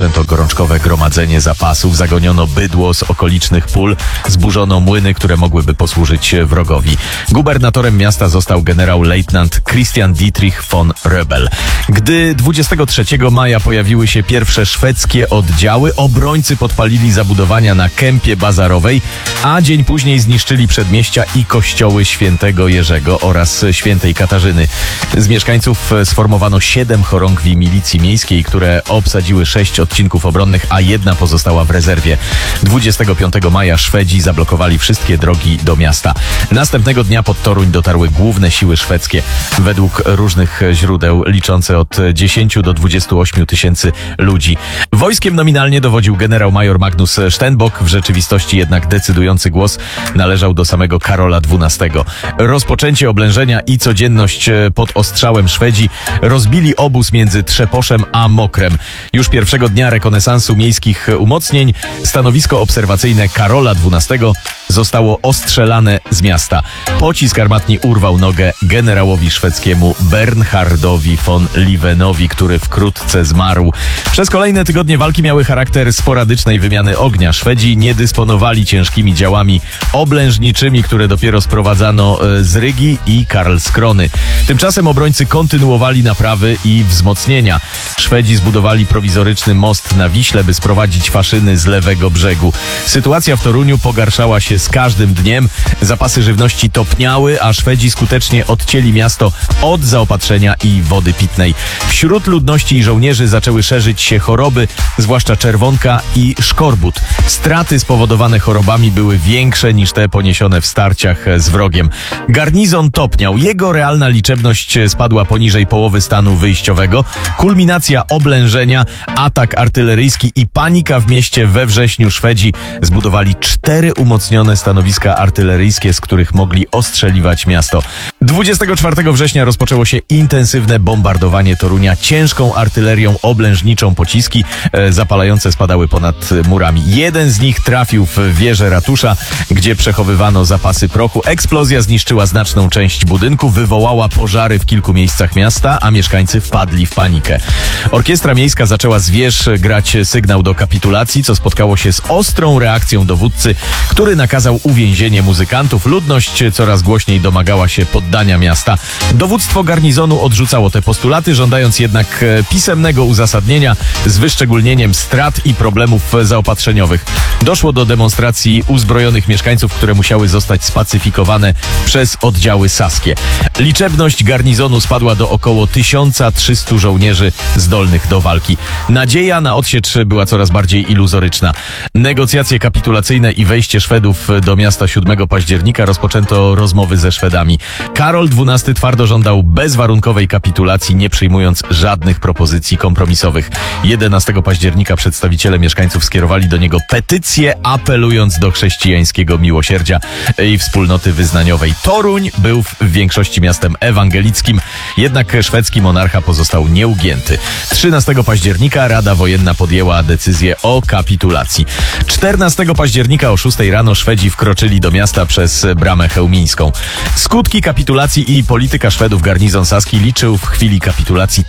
rozpoczęto gorączkowe gromadzenie zapasów, zagoniono bydło z okolicznych pól, zburzono młyny, które mogłyby posłużyć wrogowi. Gubernatorem miasta został generał-lejtnant Christian Dietrich von Roebel. Gdy 23 maja pojawiły się pierwsze szwedzkie oddziały, obrońcy podpalili zabudowania na Kępie Bazarowej, a dzień później zniszczyli przedmieścia i kościoły Świętego Jerzego oraz Świętej Katarzyny. Z mieszkańców sformowano 7 chorągwi milicji miejskiej, które obsadziły 6 odcinków obronnych, a 1 pozostała w rezerwie. 25 maja Szwedzi zablokowali wszystkie drogi do miasta. Następnego dnia pod Toruń dotarły główne siły szwedzkie. Według różnych źródeł liczące od 10 do 28 tysięcy ludzi. Wojskiem nominalnie dowodził generał-major Magnus Stenbock, w rzeczywistości jednak decydujący głos należał do samego Karola XII. Rozpoczęcie oblężenia i codzienność pod ostrzałem Szwedzi rozbili obóz między Trzeposzem a Mokrem. Już pierwszego dnia rekonesansu miejskich umocnień stanowisko obserwacyjne Karola XII zostało ostrzelane z miasta. Pocisk armatni urwał nogę generałowi szwedzkiemu Bernhardowi von Lievenowi, który wkrótce zmarł. Przez kolejne tygodnie walki miały charakter sporadycznej wymiany ognia. Szwedzi nie dysponowali ciężkimi działami oblężniczymi, które dopiero sprowadzano z Rygi i Karlskrony. Tymczasem obrońcy kontynuowali naprawy i wzmocnienia. Szwedzi zbudowali prowizoryczny most na Wiśle, by sprowadzić faszyny z lewego brzegu. Sytuacja w Toruniu pogarszała się z każdym dniem. Zapasy żywności topniały, a Szwedzi skutecznie odcięli miasto od zaopatrzenia i wody pitnej. Wśród ludności i żołnierzy zaczęły szerzyć się choroby, zwłaszcza czerwonka i szkorbut. Straty spowodowane chorobami były większe niż te poniesione w starciach z wrogiem. Garnizon topniał. Jego realna liczebność spadła poniżej połowy stanu wyjściowego. Kulminacja oblężenia, atak artyleryjski i panika w mieście we wrześniu. Szwedzi zbudowali 4 umocnione stanowiska artyleryjskie, z których mogli ostrzeliwać miasto. 24 września rozpoczęło się intensywne bombardowanie Torunia ciężką artylerią oblężniczą. Pociski zapalające spadały ponad murami. Jeden z nich trafił w wieżę ratusza, gdzie przechowywano zapasy prochu. Eksplozja zniszczyła znaczną część budynku, wywołała pożary w kilku miejscach miasta, a mieszkańcy wpadli w panikę. Orkiestra miejska zaczęła z wież grać sygnał do kapitulacji, co spotkało się z ostrą reakcją dowódcy, który nakazał uwięzienie muzykantów. Ludność coraz głośniej domagała się poddania miasta. Dowództwo garnizonu odrzucało te postulaty, żądając jednak pisemnego uzasadnienia z wyszczególnieniem strat i problemów zaopatrzeniowych. Doszło do demonstracji uzbrojonych mieszkańców, które musiały zostać spacyfikowane przez oddziały saskie. Liczebność garnizonu spadła do około 1300 żołnierzy zdolnych do walki. Nadzieja na odsiecz była coraz bardziej iluzoryczna. Negocjacje kapitulacyjne i wejście Szwedów do miasta 7 października rozpoczęto rozmowy ze Szwedami. Karol XII twardo żądał bezwarunkowej kapitulacji, nie przyjmując żadnych propozycji kompromisowych. 11 października przedstawiciele mieszkańców skierowali do niego petycję, apelując do chrześcijańskiego miłosierdzia i wspólnoty wyznaniowej. Toruń był w większości miastem ewangelickim, jednak szwedzki monarcha pozostał nieugięty. 13 października Rada Wojenna podjęła decyzję o kapitulacji. 14 października o 6 rano Szwedzi wkroczyli do miasta przez bramę chełmińską. Skutki kapitulacji i polityka Szwedów garnizon saski liczył w chwili kapitulacji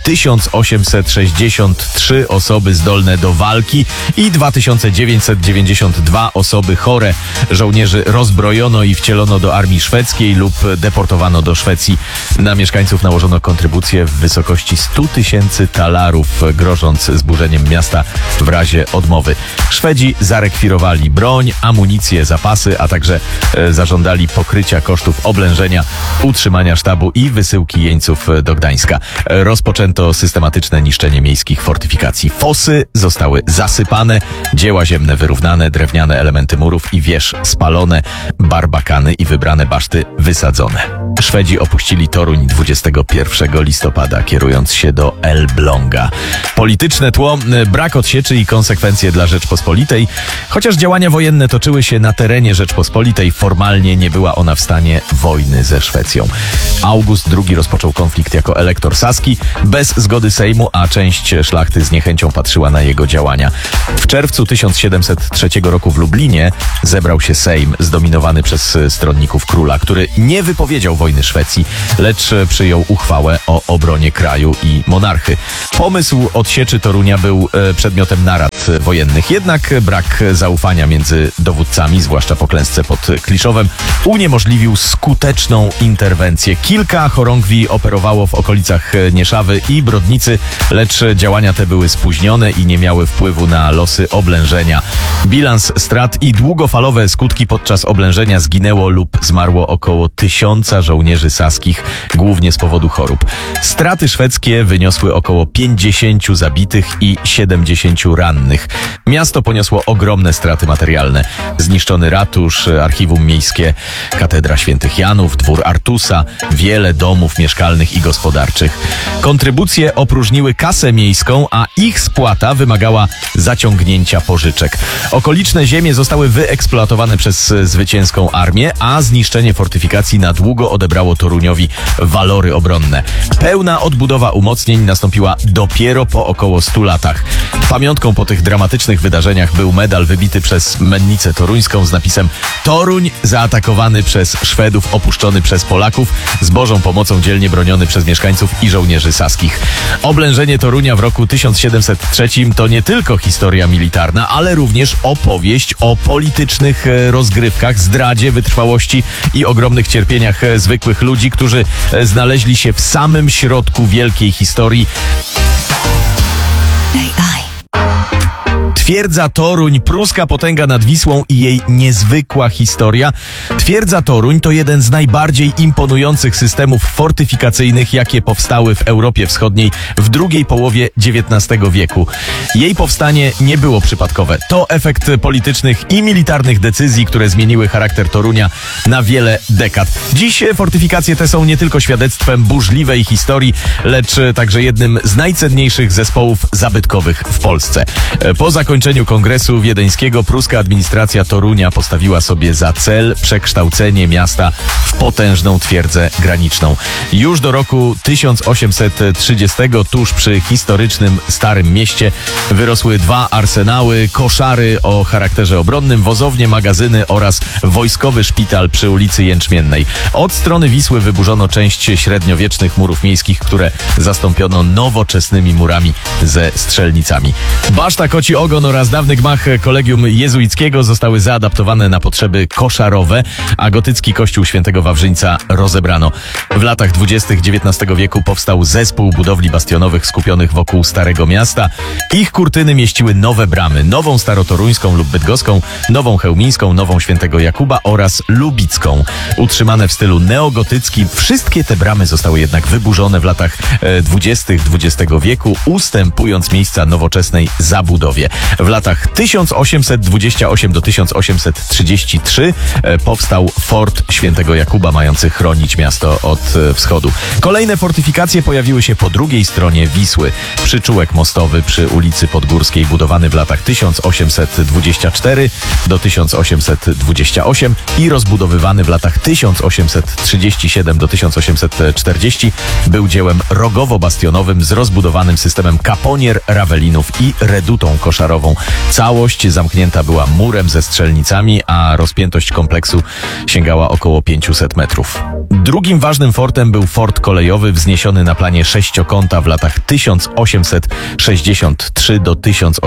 1863 osoby zdolne do walki i 2992 osoby chore. Żołnierzy rozbrojono i wcielono do armii szwedzkiej lub deportowano do Szwecji. Na mieszkańców nałożono kontrybucję w wysokości 100 000 talarów, grożąc zburzeniem miasta w razie odmowy. Szwedzi zarekwirowali broń, amunicję, zapasy, a także zażądali pokrycia kosztów oblężenia, utrzymania sztabu i wysyłki jeńców do Gdańska. Rozpoczęto systematyczne niszczenie miejskich fortyfikacji. Fosy zostały zasypane, dzieła ziemne wyrównane, drewniane elementy murów i wież spalone, barbakany i wybrane baszty wysadzone. Szwedzi opuścili Toruń 21 listopada, kierując się do Elbląga. Polityczne tło, brak odsieczy i konsekwencje dla Rzeczpospolitej. Chociaż działania wojenne toczyły się na terenie terenie Rzeczpospolitej formalnie nie była ona w stanie wojny ze Szwecją. August II rozpoczął konflikt jako elektor saski, bez zgody Sejmu, a część szlachty z niechęcią patrzyła na jego działania. W czerwcu 1703 roku w Lublinie zebrał się Sejm zdominowany przez stronników króla, który nie wypowiedział wojny Szwecji, lecz przyjął uchwałę o obronie kraju i monarchy. Pomysł odsieczy Torunia był przedmiotem narad wojennych, jednak brak zaufania między dowódcami, zwłaszcza po klęsce pod Kliszowem, uniemożliwił skuteczną interwencję. Kilka chorągwi operowało w okolicach Nieszawy i Brodnicy, lecz działania te były spóźnione i nie miały wpływu na losy oblężenia. Bilans strat i długofalowe skutki: podczas oblężenia zginęło lub zmarło około 1000 żołnierzy saskich, głównie z powodu chorób. Straty szwedzkie wyniosły około 50 zabitych i 70 rannych. Miasto poniosło ogromne straty materialne. Zniszczony ratusz, archiwum miejskie, katedra świętych Janów, dwór Artusa, wiele domów mieszkalnych i gospodarczych. Kontrybucje opróżniły kasę miejską, a ich spłata wymagała zaciągnięcia pożyczek. Okoliczne ziemie zostały wyeksploatowane przez zwycięską armię, a zniszczenie fortyfikacji na długo odebrało Toruniowi walory obronne. Pełna odbudowa umocnień nastąpiła dopiero po około 100 latach. Pamiątką po tych dramatycznych wydarzeniach był medal wybity przez mennicę toruńską z napisem: Toruń zaatakowany przez Szwedów, opuszczony przez Polaków, z Bożą pomocą dzielnie broniony przez mieszkańców i żołnierzy saskich. Oblężenie Torunia w roku 1703 to nie tylko historia militarna, ale również opowieść o politycznych rozgrywkach, zdradzie, wytrwałości i ogromnych cierpieniach zwykłych ludzi, którzy znaleźli się w samym środku wielkiej historii. Twierdza Toruń, pruska potęga nad Wisłą i jej niezwykła historia. Twierdza Toruń to jeden z najbardziej imponujących systemów fortyfikacyjnych, jakie powstały w Europie Wschodniej w drugiej połowie XIX wieku. Jej powstanie nie było przypadkowe. To efekt politycznych i militarnych decyzji, które zmieniły charakter Torunia na wiele dekad. Dziś fortyfikacje te są nie tylko świadectwem burzliwej historii, lecz także jednym z najcenniejszych zespołów zabytkowych w Polsce. Po zakończeniu Kongresu Wiedeńskiego pruska administracja Torunia postawiła sobie za cel przekształcenie miasta w potężną twierdzę graniczną. Już do roku 1830 tuż przy historycznym Starym Mieście wyrosły 2 arsenały, koszary o charakterze obronnym, wozownie, magazyny oraz wojskowy szpital przy ulicy Jęczmiennej. Od strony Wisły wyburzono część średniowiecznych murów miejskich, które zastąpiono nowoczesnymi murami ze strzelnicami. Baszta Koci Ogon oraz dawny gmach Kolegium Jezuickiego zostały zaadaptowane na potrzeby koszarowe, a gotycki kościół świętego Wawrzyńca rozebrano. W latach 20. XIX wieku powstał zespół budowli bastionowych skupionych wokół Starego Miasta. Ich kurtyny mieściły nowe bramy: nową starotoruńską lub bydgoską, nową chełmińską, nową świętego Jakuba oraz lubicką. Utrzymane w stylu neogotyckim, wszystkie te bramy zostały jednak wyburzone w latach 20. XX wieku, ustępując miejsca nowoczesnej zabudowie. W latach 1828 do 1833 powstał fort świętego Jakuba, mający chronić miasto od wschodu. Kolejne fortyfikacje pojawiły się po drugiej stronie Wisły. Przyczółek mostowy przy ulicy Podgórskiej, budowany w latach 1824 do 1828 i rozbudowywany w latach 1837 do 1840, był dziełem rogowo-bastionowym z rozbudowanym systemem kaponier, rawelinów i redutą koszarową. Całość zamknięta była murem ze strzelnicami, a rozpiętość kompleksu sięgała około 500 metrów. Drugim ważnym fortem był fort kolejowy wzniesiony na planie sześciokąta w latach 1863 do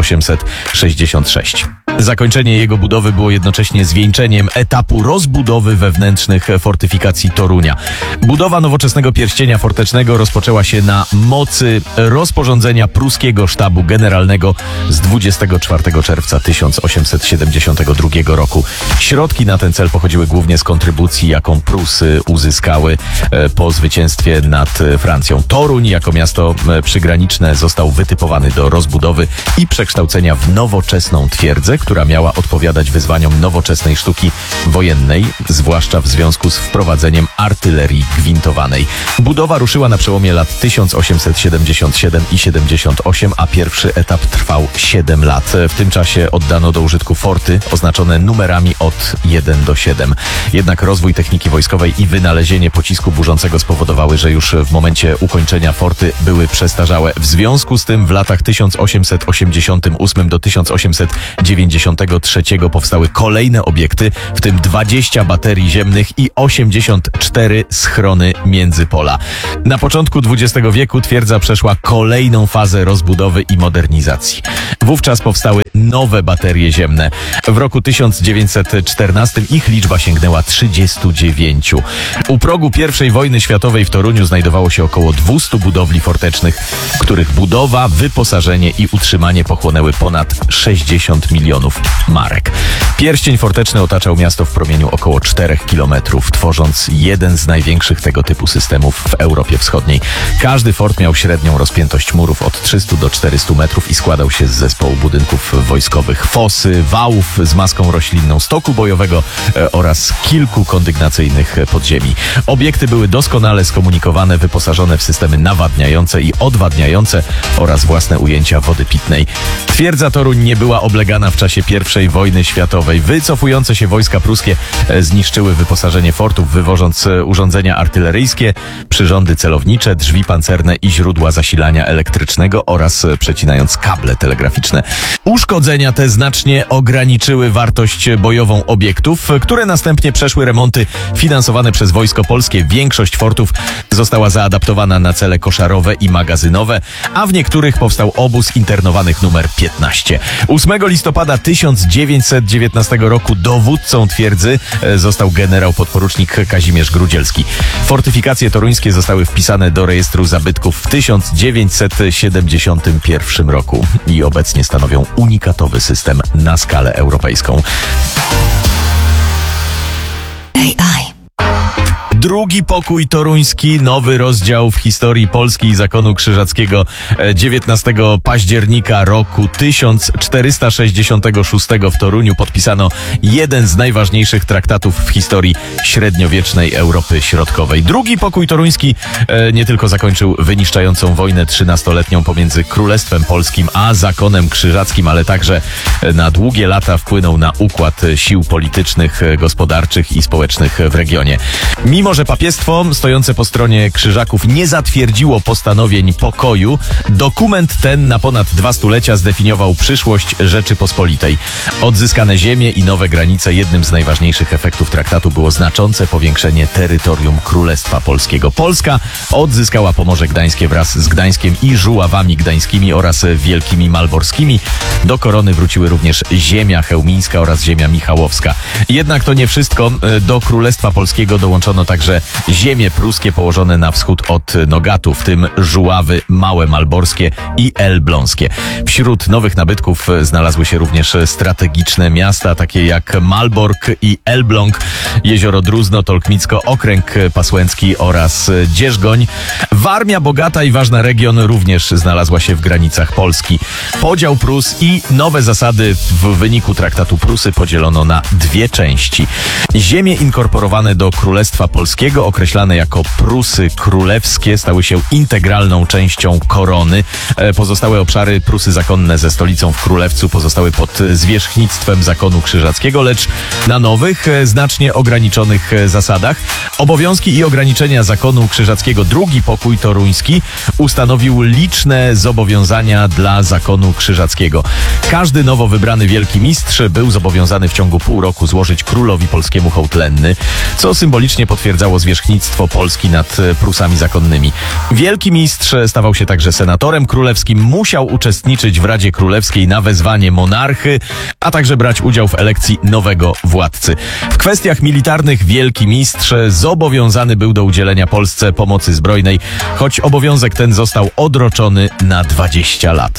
1866. Zakończenie jego budowy było jednocześnie zwieńczeniem etapu rozbudowy wewnętrznych fortyfikacji Torunia. Budowa nowoczesnego pierścienia fortecznego rozpoczęła się na mocy rozporządzenia pruskiego sztabu generalnego z 24 czerwca 1872 roku. Środki na ten cel pochodziły głównie z kontrybucji, jaką Prusy uzyskały po zwycięstwie nad Francją. Toruń jako miasto przygraniczne został wytypowany do rozbudowy i przekształcenia w nowoczesną twierdzę, która miała odpowiadać wyzwaniom nowoczesnej sztuki wojennej, zwłaszcza w związku z wprowadzeniem artylerii gwintowanej. Budowa ruszyła na przełomie lat 1877 i 78, a pierwszy etap trwał 7 lat. W tym czasie oddano do użytku forty oznaczone numerami od 1 do 7. Jednak rozwój techniki wojskowej i wynalezienie pocisku burzącego spowodowały, że już w momencie ukończenia forty były przestarzałe. W związku z tym w latach 1888 do 1893 powstały kolejne obiekty, w tym 20 baterii ziemnych i 84 schrony międzypola. Na początku XX wieku twierdza przeszła kolejną fazę rozbudowy i modernizacji. Wówczas powstały nowe baterie ziemne. W roku 1914 ich liczba sięgnęła 39. U progu I wojny światowej w Toruniu znajdowało się około 200 budowli fortecznych, których budowa, wyposażenie i utrzymanie pochłonęły ponad 60 milionów marek. Pierścień forteczny otaczał miasto w promieniu około 4 kilometrów, tworząc jeden z największych tego typu systemów w Europie Wschodniej. Każdy fort miał średnią rozpiętość murów od 300 do 400 metrów i składał się z zespołu budynków wojskowych, fosy, wałów z maską roślinną, stoku bojowego oraz kilku kondygnacyjnych podziemi. Obiekty były doskonale skomunikowane, wyposażone w systemy nawadniające i odwadniające oraz własne ujęcia wody pitnej. Twierdza Toruń nie była oblegana w czasie I wojny światowej. Wycofujące się wojska pruskie zniszczyły wyposażenie fortów, wywożąc urządzenia artyleryjskie, przyrządy celownicze, drzwi pancerne i źródła zasilania elektrycznego oraz przecinając kable telegraficzne. Uszkodzenia te znacznie ograniczyły wartość bojową obiektów, które następnie przeszły remonty finansowane przez Wojsko Polskie. Większość fortów została zaadaptowana na cele koszarowe i magazynowe, a w niektórych powstał obóz internowanych numer 15. 8 listopada 1919 roku dowódcą twierdzy został generał podporucznik Kazimierz Grudzielski. Fortyfikacje toruńskie zostały wpisane do rejestru zabytków w 1971 roku i obecnie stanowią unikatowy system na skalę europejską. Drugi pokój toruński, nowy rozdział w historii Polski i zakonu krzyżackiego. 19 października roku 1466 w Toruniu podpisano jeden z najważniejszych traktatów w historii średniowiecznej Europy Środkowej. Drugi pokój toruński nie tylko zakończył wyniszczającą wojnę 13-letnią pomiędzy Królestwem Polskim a zakonem krzyżackim, ale także na długie lata wpłynął na układ sił politycznych, gospodarczych i społecznych w regionie. Mimo że papiestwo stojące po stronie krzyżaków nie zatwierdziło postanowień pokoju, dokument ten na ponad 2 stulecia zdefiniował przyszłość Rzeczypospolitej. Odzyskane ziemie i nowe granice. Jednym z najważniejszych efektów traktatu było znaczące powiększenie terytorium Królestwa Polskiego. Polska odzyskała Pomorze Gdańskie wraz z Gdańskiem i Żuławami Gdańskimi oraz Wielkimi Malborskimi. Do korony wróciły również ziemia chełmińska oraz ziemia michałowska. Jednak to nie wszystko. Do Królestwa Polskiego dołączono także ziemie pruskie położone na wschód od Nogatu, w tym Żuławy Małe Malborskie i Elbląskie. Wśród nowych nabytków znalazły się również strategiczne miasta, takie jak Malbork i Elbląg, jezioro Druzno, Tolkmicko, Okręg Pasłęcki oraz Dzierżgoń. Warmia, bogata i ważna region, również znalazła się w granicach Polski. Podział Prus i nowe zasady w wyniku traktatu Prusy podzielono na 2 części. Ziemie inkorporowane do Królestwa Polskiego, określane jako Prusy Królewskie, stały się integralną częścią korony. Pozostałe obszary Prusy zakonne ze stolicą w Królewcu pozostały pod zwierzchnictwem zakonu krzyżackiego, lecz na nowych, znacznie ograniczonych zasadach. Obowiązki i ograniczenia zakonu krzyżackiego drugi pokój toruński ustanowił liczne zobowiązania dla zakonu krzyżackiego. Każdy nowo wybrany wielki mistrz był zobowiązany w ciągu pół roku złożyć królowi polskiemu hołd lenny, co symbolicznie potwierdzało zwierzchnictwo Polski nad Prusami zakonnymi. Wielki mistrz stawał się także senatorem królewskim, musiał uczestniczyć w Radzie Królewskiej na wezwanie monarchy, a także brać udział w elekcji nowego władcy. W kwestiach militarnych wielki mistrz zobowiązany był do udzielenia Polsce pomocy zbrojnej, choć obowiązek ten został odroczony na 20 lat.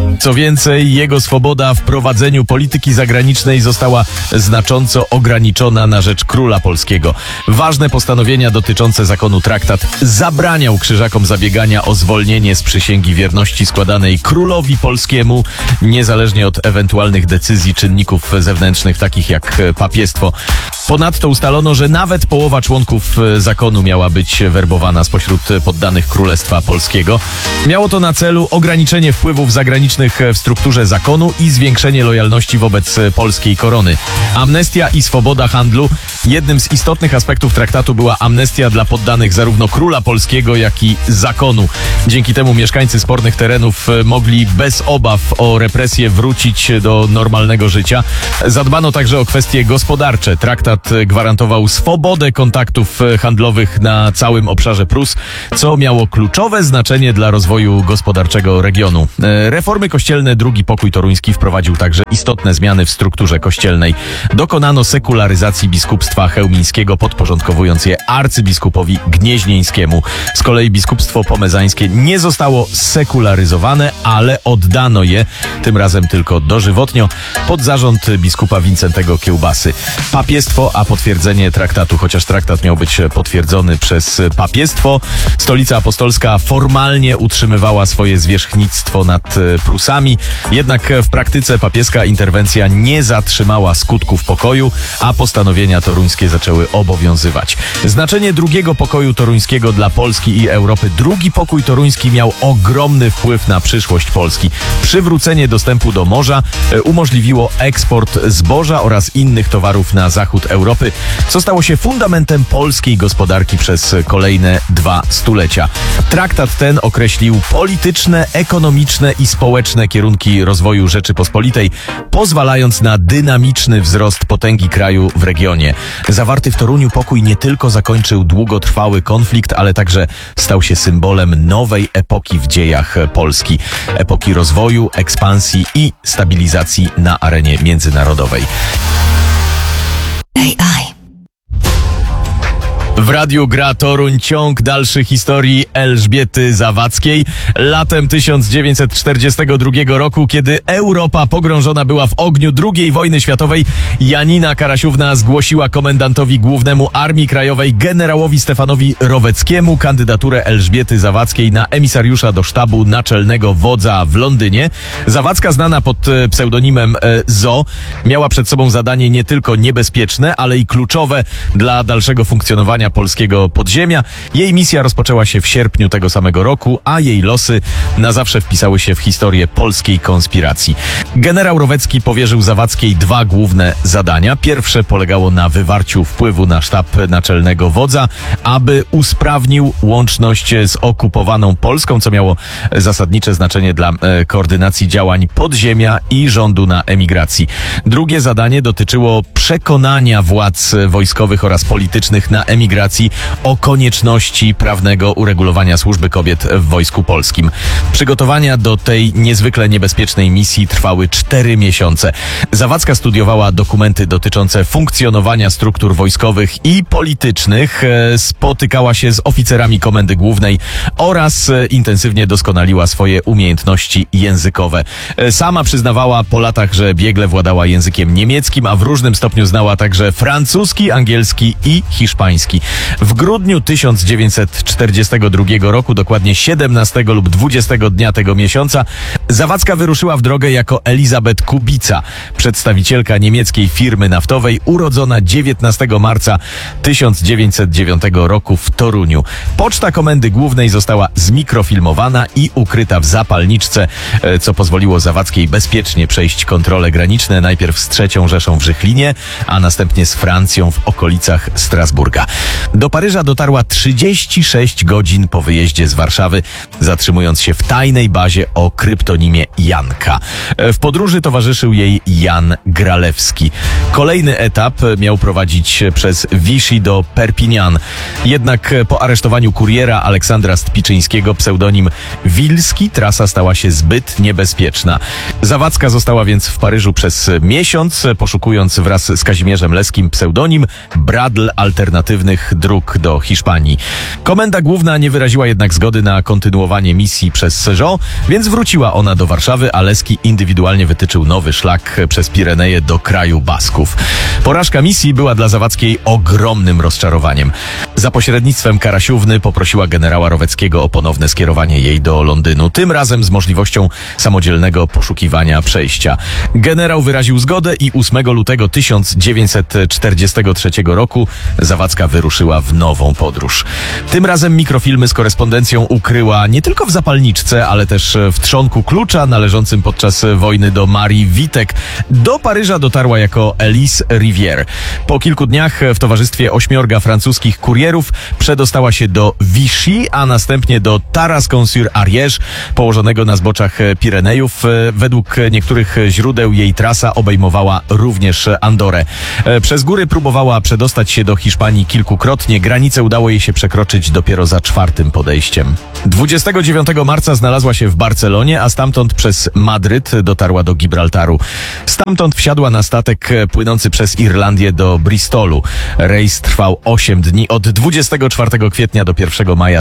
Co więcej, jego swoboda w prowadzeniu polityki zagranicznej została znacząco ograniczona na rzecz króla polskiego. Ważne postanowienia dotyczące zakonu traktat zabraniał Krzyżakom zabiegania o zwolnienie z przysięgi wierności składanej królowi polskiemu, niezależnie od ewentualnych decyzji czynników zewnętrznych, takich jak papiestwo. Ponadto ustalono, że nawet połowa członków zakonu miała być werbowana spośród poddanych Królestwa Polskiego. Miało to na celu ograniczenie wpływów zagranicznych w strukturze zakonu i zwiększenie lojalności wobec polskiej korony. Amnestia i swoboda handlu. Jednym z istotnych aspektów traktatu była amnestia dla poddanych zarówno króla polskiego, jak i zakonu. Dzięki temu mieszkańcy spornych terenów mogli bez obaw o represje wrócić do normalnego życia. Zadbano także o kwestie gospodarcze. Traktat gwarantował swobodę kontaktów handlowych na całym obszarze Prus, co miało kluczowe znaczenie dla rozwoju gospodarczego regionu. Reformy kościelne, drugi pokój toruński wprowadził także istotne zmiany w strukturze kościelnej. Dokonano sekularyzacji biskupstwa chełmińskiego, podporządkowując je arcybiskupowi gnieźnieńskiemu. Z kolei biskupstwo pomezańskie nie zostało sekularyzowane, ale oddano je, tym razem tylko dożywotnio, pod zarząd biskupa Wincentego Kiełbasy. Papiestwo, a potwierdzenie traktatu, chociaż traktat miał być potwierdzony przez papiestwo, Stolica Apostolska formalnie utrzymywała swoje zwierzchnictwo nad Prusami, jednak w praktyce papieska interwencja nie zatrzymała skutków pokoju, a postanowienia toruńskie zaczęły obowiązywać. Znaczenie drugiego pokoju toruńskiego dla Polski i Europy. Drugi pokój toruński miał ogromny wpływ na przyszłość Polski. Przywrócenie dostępu do morza umożliwiło eksport zboża oraz innych towarów na zachód Europy, co stało się fundamentem polskiej gospodarki przez kolejne 2 stulecia. Traktat ten określił polityczne, ekonomiczne i społeczne kierunki rozwoju Rzeczypospolitej, pozwalając na dynamiczny wzrost potęgi kraju w regionie. Zawarty w Toruniu pokój nie tylko zakończył długotrwały konflikt, ale także stał się symbolem nowej epoki w dziejach Polski. Epoki rozwoju, ekspansji i stabilizacji na arenie międzynarodowej. AI. W radiu gra Toruń, ciąg dalszy historii Elżbiety Zawadzkiej. Latem 1942 roku, kiedy Europa pogrążona była w ogniu II wojny światowej, Janina Karasiówna zgłosiła komendantowi głównemu Armii Krajowej generałowi Stefanowi Roweckiemu kandydaturę Elżbiety Zawadzkiej na emisariusza do sztabu naczelnego wodza w Londynie. Zawadzka, znana pod pseudonimem Zo, miała przed sobą zadanie nie tylko niebezpieczne, ale i kluczowe dla dalszego funkcjonowania polskiego podziemia. Jej misja rozpoczęła się w sierpniu tego samego roku, a jej losy na zawsze wpisały się w historię polskiej konspiracji. Generał Rowecki powierzył Zawadzkiej 2 główne zadania. Pierwsze polegało na wywarciu wpływu na sztab naczelnego wodza, aby usprawnił łączność z okupowaną Polską, co miało zasadnicze znaczenie dla koordynacji działań podziemia i rządu na emigracji. Drugie zadanie dotyczyło przekonania władz wojskowych oraz politycznych na emigracji o konieczności prawnego uregulowania służby kobiet w Wojsku Polskim. Przygotowania do tej niezwykle niebezpiecznej misji trwały 4 miesiące. Zawadzka studiowała dokumenty dotyczące funkcjonowania struktur wojskowych i politycznych, spotykała się z oficerami Komendy Głównej oraz intensywnie doskonaliła swoje umiejętności językowe. Sama przyznawała po latach, że biegle władała językiem niemieckim, a w różnym stopniu znała także francuski, angielski i hiszpański. W grudniu 1942 roku, dokładnie 17 lub 20 dnia tego miesiąca, Zawadzka wyruszyła w drogę jako Elizabeth Kubica, przedstawicielka niemieckiej firmy naftowej, urodzona 19 marca 1909 roku w Toruniu. Poczta Komendy Głównej została zmikrofilmowana i ukryta w zapalniczce, co pozwoliło Zawadzkiej bezpiecznie przejść kontrole graniczne, najpierw z III Rzeszą w Żychlinie, a następnie z Francją w okolicach Strasburga. Do Paryża dotarła 36 godzin po wyjeździe z Warszawy, zatrzymując się w tajnej bazie o kryptonimie Janka. W podróży towarzyszył jej Jan Gralewski. Kolejny etap miał prowadzić przez Vichy do Perpignan. Jednak po aresztowaniu kuriera Aleksandra Stpiczyńskiego, pseudonim Wilski, trasa stała się zbyt niebezpieczna. Zawadzka została więc w Paryżu przez miesiąc, poszukując wraz z Kazimierzem Leskim, pseudonim Bradl alternatywnych głównych dróg do Hiszpanii. Komenda Główna nie wyraziła jednak zgody na kontynuowanie misji przez Sejong, więc wróciła ona do Warszawy, a Leski indywidualnie wytyczył nowy szlak przez Pireneje do kraju Basków. Porażka misji była dla Zawadzkiej ogromnym rozczarowaniem. Za pośrednictwem Karasiówny poprosiła generała Roweckiego o ponowne skierowanie jej do Londynu, tym razem z możliwością samodzielnego poszukiwania przejścia. Generał wyraził zgodę i 8 lutego 1943 roku Zawadzka wyruszyła w nową podróż. Tym razem mikrofilmy z korespondencją ukryła nie tylko w zapalniczce, ale też w trzonku klucza należącym podczas wojny do Marii Witek. Do Paryża dotarła jako Elise Rivière. Po kilku dniach w towarzystwie 8 francuskich kurierów przedostała się do Vichy, a następnie do Tarascon-sur-Ariège, położonego na zboczach Pirenejów. Według niektórych źródeł jej trasa obejmowała również Andorę. Przez góry próbowała przedostać się do Hiszpanii kilkukrotnie. Granicę udało jej się przekroczyć dopiero za 4. podejściem. 29 marca znalazła się w Barcelonie, a stamtąd przez Madryt dotarła do Gibraltaru. Stamtąd wsiadła na statek płynący przez Irlandię do Bristolu. Rejs trwał 8 dni od 24 kwietnia do 1 maja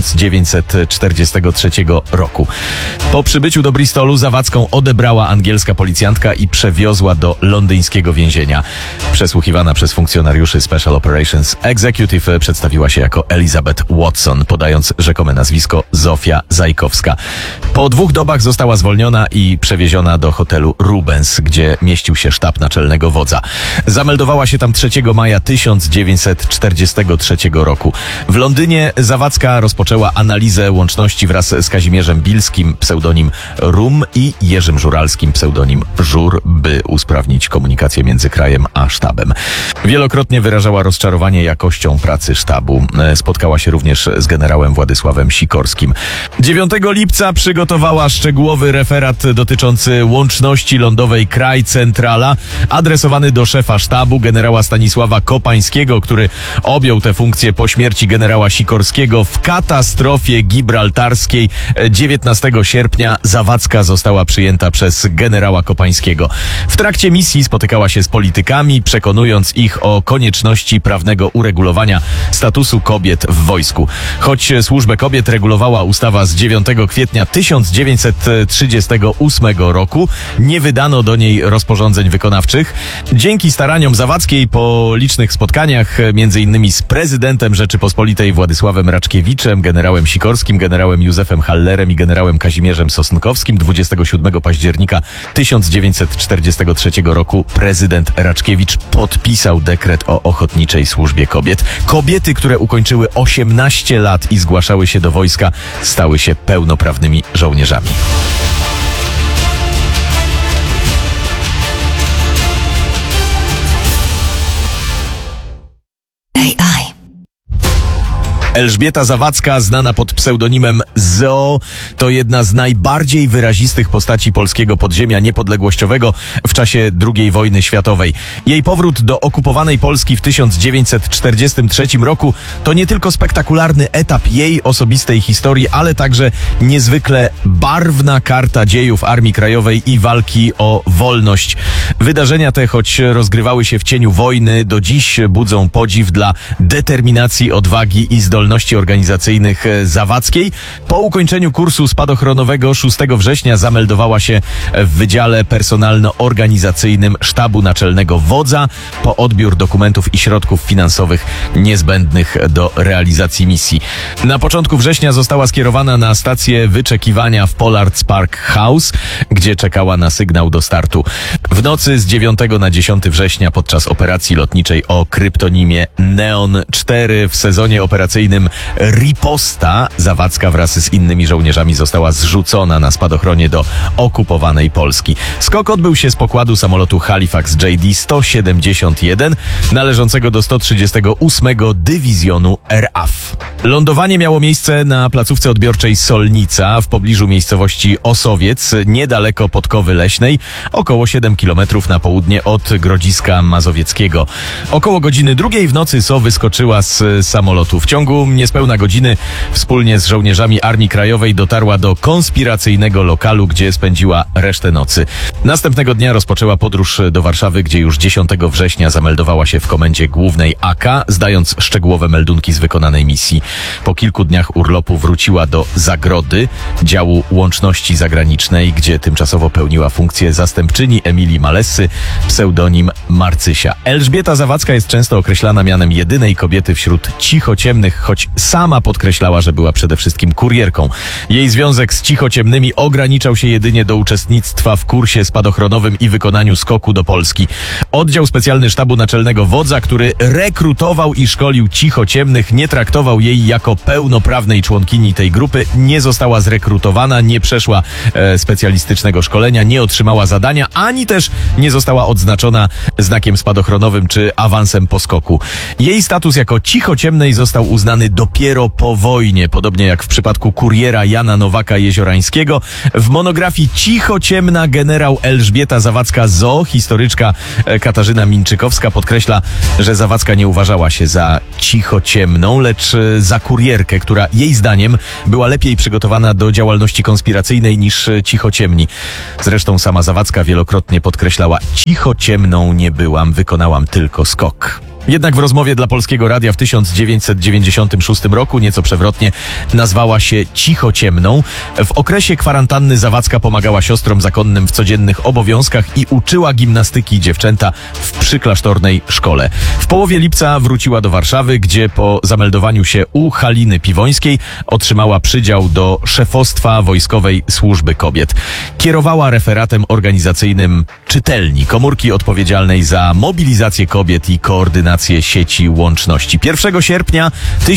1943 roku. Po przybyciu do Bristolu Zawadzką odebrała angielska policjantka i przewiozła do londyńskiego więzienia. Przesłuchiwana przez funkcjonariuszy Special Operations Executive przedstawiła się jako Elizabeth Watson, podając rzekome nazwisko Zofia Zajkowska. Po 2 dobach została zwolniona i przewieziona do hotelu Rubens, gdzie mieścił się sztab naczelnego wodza. Zameldowała się tam 3 maja 1943 roku. W Londynie Zawadzka rozpoczęła analizę łączności wraz z Kazimierzem Bilskim, pseudonim Rum, i Jerzym Żuralskim, pseudonim Żur, by usprawnić komunikację między krajem a sztabem. Wielokrotnie wyrażała rozczarowanie jakością pracy sztabu. Spotkała się również z generałem Władysławem Sikorskim. 9 lipca przygotowała szczegółowy referat dotyczący łączności lądowej Kraj Centrala, adresowany do szefa sztabu, generała Stanisława Kopańskiego, który objął tę funkcję po śmierci generała Sikorskiego w katastrofie gibraltarskiej. 19 sierpnia Zawadzka została przyjęta przez generała Kopańskiego. W trakcie misji spotykała się z politykami, przekonując ich o konieczności prawnego uregulowania statusu kobiet w wojsku. Choć służbę kobiet regulowała ustawa z 9 kwietnia 1938 roku, nie wydano do niej rozporządzeń wykonawczych. Dzięki staraniom Zawadzkiej po licznych spotkaniach, m.in. z prezydentem Rzeczypospolitej Władysławem Raczkiewiczem, generałem Sikorskim, generałem Józefem Hallerem i generałem Kazimierzem Sosnkowskim, 27 października 1943 roku prezydent Raczkiewicz podpisał dekret o ochotniczej służbie kobiet. Kobiety, które ukończyły 18 lat i zgłaszały się do wojska, stały się pełnoprawnymi żołnierzami. Elżbieta Zawadzka, znana pod pseudonimem Zo, to jedna z najbardziej wyrazistych postaci polskiego podziemia niepodległościowego w czasie II wojny światowej. Jej powrót do okupowanej Polski w 1943 roku to nie tylko spektakularny etap jej osobistej historii, ale także niezwykle barwna karta dziejów Armii Krajowej i walki o wolność. Wydarzenia te, choć rozgrywały się w cieniu wojny, do dziś budzą podziw dla determinacji, odwagi i zdolności organizacyjnych Zawadzkiej. Po ukończeniu kursu spadochronowego 6 września zameldowała się w Wydziale Personalno-Organizacyjnym Sztabu Naczelnego Wodza po odbiór dokumentów i środków finansowych niezbędnych do realizacji misji. Na początku września została skierowana na stację wyczekiwania w Pollards Park House, gdzie czekała na sygnał do startu. W nocy z 9 na 10 września podczas operacji lotniczej o kryptonimie Neon 4 w sezonie operacyjnym Riposta Zawadzka wraz z innymi żołnierzami została zrzucona na spadochronie do okupowanej Polski. Skok odbył się z pokładu samolotu Halifax JD-171 należącego do 138 Dywizjonu RAF. Lądowanie miało miejsce na placówce odbiorczej Solnica w pobliżu miejscowości Osowiec, niedaleko Podkowy Leśnej, około 7 km na południe od Grodziska Mazowieckiego. Około godziny 2 w nocy So wyskoczyła z samolotu. W ciągu ciągu niespełna godziny wspólnie z żołnierzami Armii Krajowej dotarła do konspiracyjnego lokalu, gdzie spędziła resztę nocy. Następnego dnia rozpoczęła podróż do Warszawy, gdzie już 10 września zameldowała się w komendzie głównej AK, zdając szczegółowe meldunki z wykonanej misji. Po kilku dniach urlopu wróciła do Zagrody, działu łączności zagranicznej, gdzie tymczasowo pełniła funkcję zastępczyni Emilii Malessy, pseudonim Marcysia. Elżbieta Zawadzka jest często określana mianem jedynej kobiety wśród cichociemnych, choć sama podkreślała, że była przede wszystkim kurierką. Jej związek z cichociemnymi ograniczał się jedynie do uczestnictwa w kursie spadochronowym i wykonaniu skoku do Polski. Oddział specjalny sztabu naczelnego wodza, który rekrutował i szkolił cichociemnych, nie traktował jej jako pełnoprawnej członkini tej grupy, nie została zrekrutowana, nie przeszła specjalistycznego szkolenia, nie otrzymała zadania, ani też nie została odznaczona znakiem spadochronowym czy awansem po skoku. Jej status jako cichociemnej został uznany dopiero po wojnie, podobnie jak w przypadku kuriera Jana Nowaka-Jeziorańskiego. W monografii Cichociemna generał Elżbieta Zawadzka-Zo historyczka Katarzyna Minczykowska podkreśla, że Zawadzka nie uważała się za cichociemną, lecz za kurierkę, która jej zdaniem była lepiej przygotowana do działalności konspiracyjnej niż cichociemni. Zresztą sama Zawadzka wielokrotnie podkreślała: cichociemną nie byłam, wykonałam tylko skok. Jednak w rozmowie dla Polskiego Radia w 1996 roku, nieco przewrotnie, nazwała się cichociemną. W okresie kwarantanny Zawadzka pomagała siostrom zakonnym w codziennych obowiązkach i uczyła gimnastyki dziewczęta w przyklasztornej szkole. W połowie lipca wróciła do Warszawy, gdzie po zameldowaniu się u Haliny Piwońskiej otrzymała przydział do szefostwa Wojskowej Służby Kobiet. Kierowała referatem organizacyjnym czytelni, komórki odpowiedzialnej za mobilizację kobiet i koordynację sieci łączności. 1 sierpnia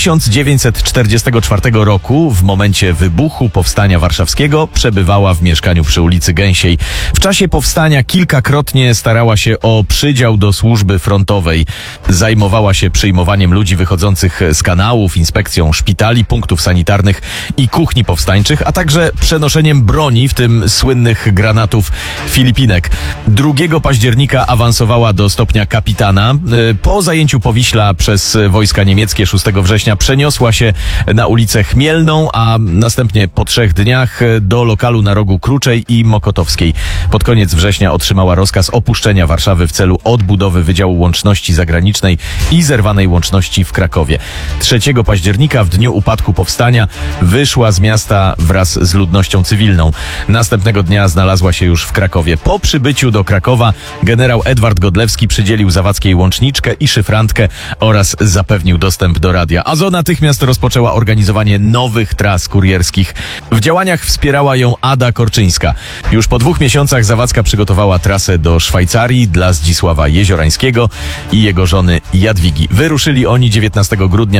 1944 roku, w momencie wybuchu Powstania Warszawskiego, przebywała w mieszkaniu przy ulicy Gęsiej. W czasie powstania kilkakrotnie starała się o przydział do służby frontowej. Zajmowała się przyjmowaniem ludzi wychodzących z kanałów, inspekcją szpitali, punktów sanitarnych i kuchni powstańczych, a także przenoszeniem broni, w tym słynnych granatów Filipinek. 2 października awansowała do stopnia kapitana. Po zajęciu Powiśla przez wojska niemieckie 6 września przeniosła się na ulicę Chmielną, a następnie po 3 dniach do lokalu na rogu Kruczej i Mokotowskiej. Pod koniec września otrzymała rozkaz opuszczenia Warszawy w celu odbudowy Wydziału Łączności Zagranicznej i zerwanej łączności w Krakowie. 3 października, w dniu upadku powstania, wyszła z miasta wraz z ludnością cywilną. Następnego dnia znalazła się już w Krakowie. Po przybyciu do Krakowa generał Edward Godlewski przydzielił Zawadzkiej łączniczkę i szyfrantkę oraz zapewnił dostęp do radia. A Zo natychmiast rozpoczęła organizowanie nowych tras kurierskich. W działaniach wspierała ją Ada Korczyńska. Już po 2 miesiącach Zawadzka przygotowała trasę do Szwajcarii dla Zdzisława Jeziorańskiego i jego żony Jadwigi. Wyruszyli oni 19 grudnia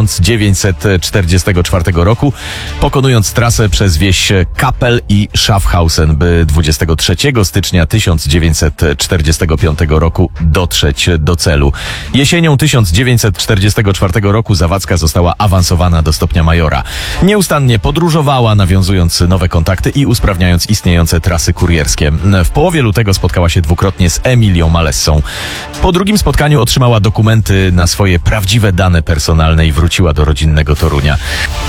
1944 roku, pokonując trasę przez wieś Kappel i Schaffhausen, by 23 stycznia 1945 roku dotrzeć do celu. Jesienią 1944 roku Zawadzka została awansowana do stopnia majora. Nieustannie podróżowała, nawiązując nowe kontakty i usprawniając istniejące trasy kurierskie. W połowie lutego spotkała się 2-krotnie z Emilią Malessą. Po drugim spotkaniu otrzymała dokumenty na swoje prawdziwe dane personalne i wróciła do rodzinnego Torunia.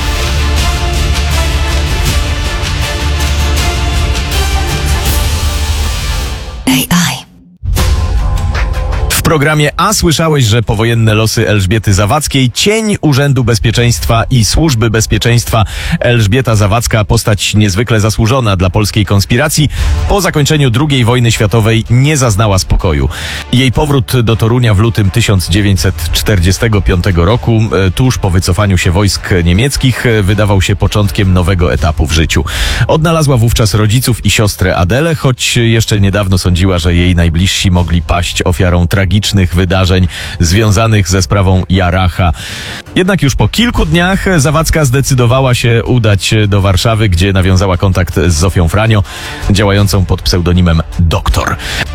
W programie A słyszałeś, że powojenne losy Elżbiety Zawadzkiej, cień Urzędu Bezpieczeństwa i Służby Bezpieczeństwa. Elżbieta Zawadzka, postać niezwykle zasłużona dla polskiej konspiracji, po zakończeniu II wojny światowej nie zaznała spokoju. Jej powrót do Torunia w lutym 1945 roku, tuż po wycofaniu się wojsk niemieckich, wydawał się początkiem nowego etapu w życiu. Odnalazła wówczas rodziców i siostrę Adelę, choć jeszcze niedawno sądziła, że jej najbliżsi mogli paść ofiarą tragicznych wydarzeń związanych ze sprawą Jaracha. Jednak już po kilku dniach Zawadzka zdecydowała się udać do Warszawy, gdzie nawiązała kontakt z Zofią Franio, działającą pod pseudonimem Doktor.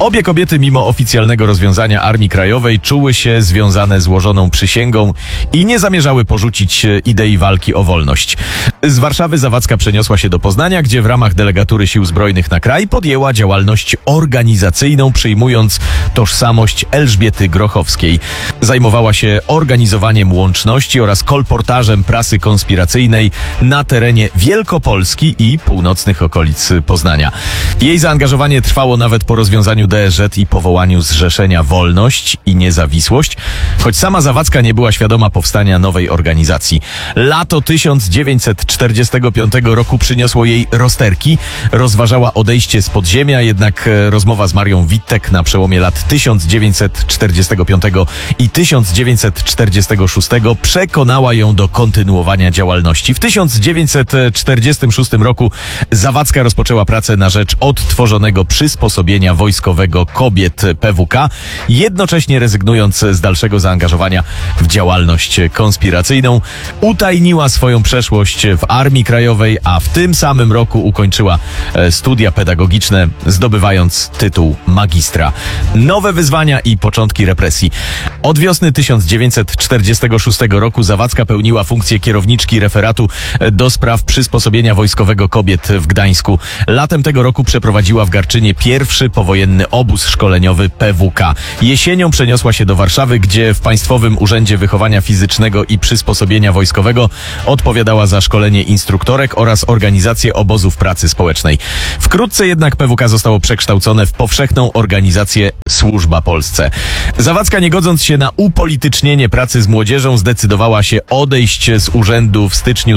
Obie kobiety, mimo oficjalnego rozwiązania Armii Krajowej, czuły się związane złożoną przysięgą i nie zamierzały porzucić idei walki o wolność. Z Warszawy Zawadzka przeniosła się do Poznania, gdzie w ramach delegatury Sił Zbrojnych na kraj podjęła działalność organizacyjną, przyjmując tożsamość Elżbiety Grochowskiej. Zajmowała się organizowaniem łączności oraz kolportażem prasy konspiracyjnej na terenie Wielkopolski i północnych okolic Poznania. Jej zaangażowanie trwało nawet po rozwiązaniu DSZ i powołaniu Zrzeszenia Wolność i Niezawisłość, choć sama Zawadzka nie była świadoma powstania nowej organizacji. Lato 1945 roku przyniosło jej rozterki. Rozważała odejście z podziemia, jednak rozmowa z Marią Wittek na przełomie lat 1945 i 1946 przekonała ją do kontynuowania działalności. W 1946 roku Zawadzka rozpoczęła pracę na rzecz odtworzonego przysposobienia wojskowego kobiet PWK, jednocześnie rezygnując z dalszego zaangażowania w działalność konspiracyjną. Utajniła swoją przeszłość w Armii Krajowej, a w tym samym roku ukończyła studia pedagogiczne, zdobywając tytuł magistra. Nowe wyzwania i początki represji. Od wiosny 1946 roku Zawadzka pełniła funkcję kierowniczki referatu do spraw przysposobienia wojskowego kobiet w Gdańsku. Latem tego roku przeprowadziła w Garczynie pierwszy powojenny obóz szkoleniowy PWK. Jesienią przeniosła się do Warszawy, gdzie w Państwowym Urzędzie Wychowania Fizycznego i Przysposobienia Wojskowego odpowiadała za szkolenie instruktorek oraz organizację obozów pracy społecznej. Wkrótce jednak PWK zostało przekształcone w powszechną organizację Służba Polsce. Zawadzka, nie godząc się na upolitycznienie pracy z młodzieżą, zdecydowała się odejść z urzędu w styczniu